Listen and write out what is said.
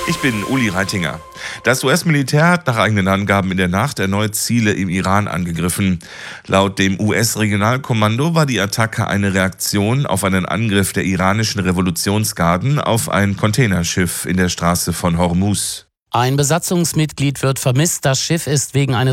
Ich bin Uli Reitinger. Das US-Militär hat nach eigenen Angaben in der Nacht erneut Ziele im Iran angegriffen. Laut dem US-Regionalkommando war die Attacke eine Reaktion auf einen Angriff der iranischen Revolutionsgarden auf ein Containerschiff in der Straße von Hormuz. Ein Besatzungsmitglied wird vermisst. Das Schiff ist wegen eines